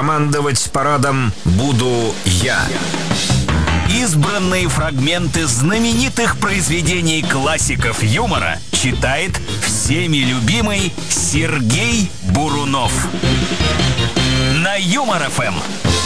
командовать парадом буду я. Избранные фрагменты знаменитых произведений классиков юмора читает всеми любимый Сергей Бурунов. На Юмор-ФМ.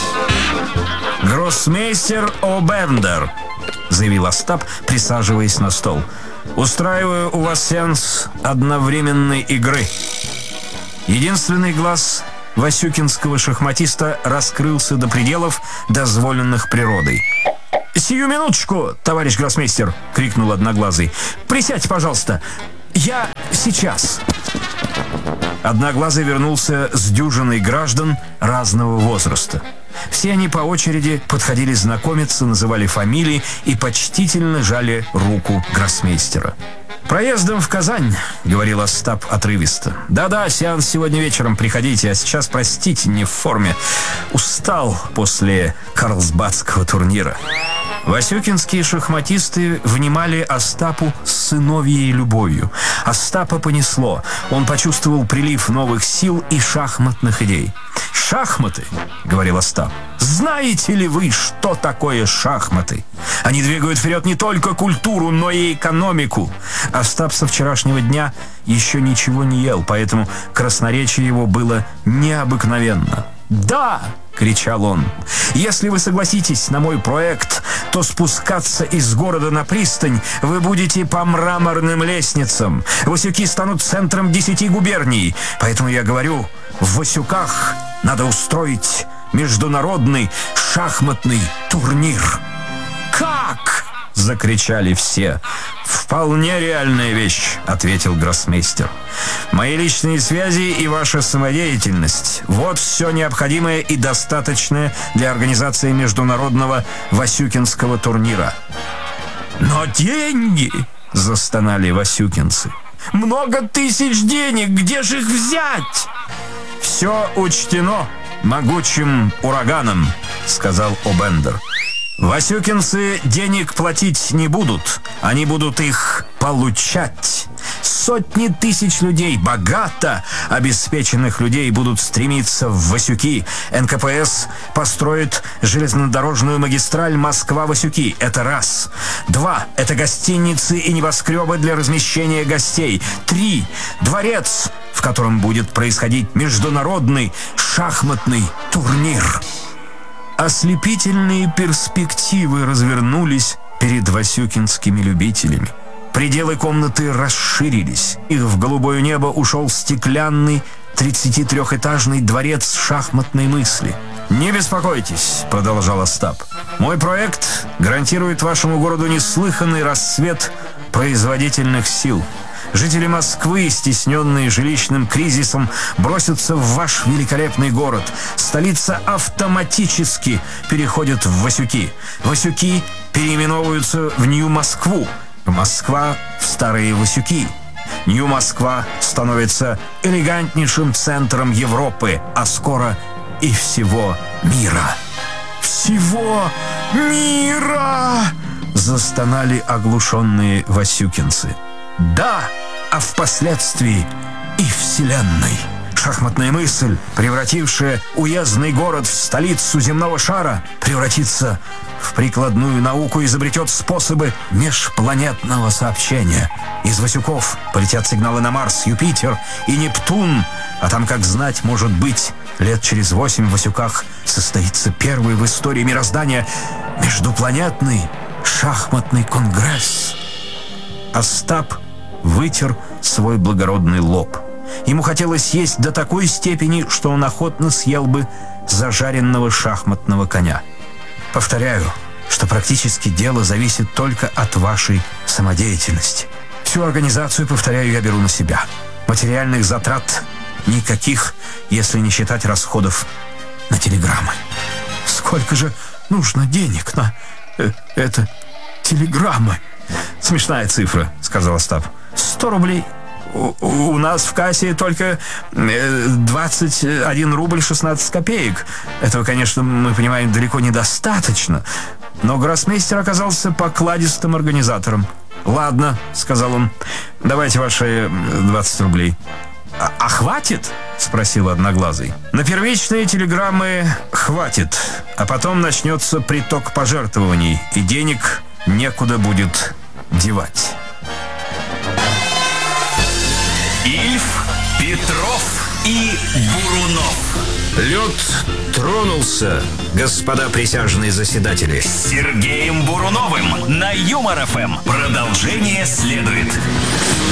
«Гроссмейстер О'Бендер», — заявил Остап, присаживаясь на стол. «Устраиваю у вас сеанс одновременной игры». Единственный глаз васюкинского шахматиста раскрылся до пределов, дозволенных природой. «Сию минуточку, товарищ гроссмейстер!» — крикнул Одноглазый. «Присядьте, пожалуйста. Я сейчас». Одноглазый вернулся с дюжиной граждан разного возраста. Все они по очереди подходили знакомиться, называли фамилии и почтительно жали руку гроссмейстера. «Проездом в Казань», — говорил Остап отрывисто. «Да-да, сеанс сегодня вечером, приходите, а сейчас, простите, не в форме. Устал после карлсбадского турнира». Васюкинские шахматисты внимали Остапу с сыновьей любовью. Остапа понесло. Он почувствовал прилив новых сил и шахматных идей. «Шахматы», — говорил Остап. «Знаете ли вы, что такое шахматы? Они двигают вперед не только культуру, но и экономику». Остап со вчерашнего дня еще ничего не ел, поэтому красноречие его было необыкновенно. «Да!» — кричал он. «Если вы согласитесь на мой проект, то спускаться из города на пристань вы будете по мраморным лестницам. Васюки станут центром 10 губерний. Поэтому я говорю, в Васюках надо устроить международный шахматный турнир». «Как?» — закричали все. «Вполне реальная вещь», — ответил гроссмейстер. «Мои личные связи и ваша самодеятельность — вот все необходимое и достаточное для организации международного васюкинского турнира». «Но деньги!» — застонали васюкинцы. «Много тысяч денег! Где же их взять?» «Все учтено могучим ураганом», — сказал О'Бендер. «Васюкинцы денег платить не будут, они будут их получать. Сотни тысяч людей, богато обеспеченных людей, будут стремиться в Васюки. НКПС построит железнодорожную магистраль Москва-Васюки. Это раз. 2. Это гостиницы и небоскребы для размещения гостей. 3. Дворец, в котором будет происходить международный шахматный турнир». Ослепительные перспективы развернулись перед васюкинскими любителями. Пределы комнаты расширились, и в голубое небо ушел стеклянный 33-этажный дворец шахматной мысли. «Не беспокойтесь», — продолжал Остап. «Мой проект гарантирует вашему городу неслыханный расцвет производительных сил. Жители Москвы, стесненные жилищным кризисом, бросятся в ваш великолепный город. Столица автоматически переходит в Васюки. Васюки переименовываются в Нью-Москву. Москва в старые Васюки. Нью-Москва становится элегантнейшим центром Европы, а скоро и всего мира». «Всего мира!» — застонали оглушенные васюкинцы. «Да, а впоследствии и вселенной». Шахматная мысль, превратившая уездный город в столицу земного шара, превратится в прикладную науку, изобретет способы межпланетного сообщения. Из Васюков полетят сигналы на Марс, Юпитер и Нептун, а там, как знать, может быть, лет через 8 в Васюках состоится первый в истории мироздания междупланетный шахматный конгресс. Остап вытер свой благородный лоб. Ему хотелось есть до такой степени, что он охотно съел бы зажаренного шахматного коня. «Повторяю, что практически дело зависит только от вашей самодеятельности. Всю организацию, повторяю, я беру на себя. Материальных затрат никаких, если не считать расходов на телеграммы». «Сколько же нужно денег на телеграммы?» «Смешная цифра», — сказал Остап. 100 рублей. У нас в кассе только 21 рубль 16 копеек. Этого, конечно, мы понимаем, далеко недостаточно. Но гроссмейстер оказался покладистым организатором. «Ладно», — сказал он, — «давайте ваши 20 рублей». А хватит?» — спросил Одноглазый. «На первичные телеграммы хватит, а потом начнется приток пожертвований, и денег некуда будет девать». Ильф, Петров и Бурунов. Лед тронулся, господа присяжные заседатели. С Сергеем Буруновым на Юмор ФМ. Продолжение следует.